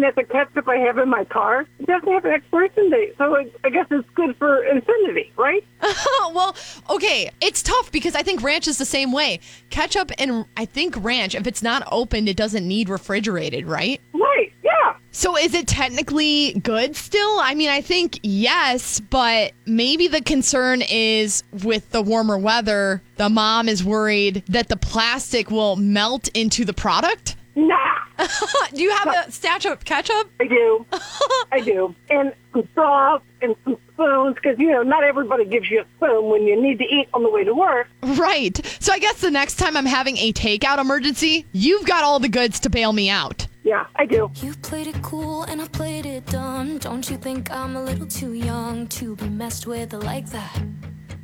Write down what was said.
looking at the ketchup I have in my car. It doesn't have an expiration date, so I guess it's good for infinity, right? Well, okay, it's tough because I think ranch is the same way. Ketchup and I think ranch, if it's not opened, it doesn't need refrigerated, right? Right, yeah. So is it technically good still? I mean, I think yes, but maybe the concern is with the warmer weather, the mom is worried that the plastic will melt into the product. Nah. Do you have a stash of ketchup? I do. I do. And some straws and some spoons, because, not everybody gives you a spoon when you need to eat on the way to work. Right. So I guess the next time I'm having a takeout emergency, you've got all the goods to bail me out. Yeah, I do. You played it cool and I played it dumb. Don't you think I'm a little too young to be messed with like that?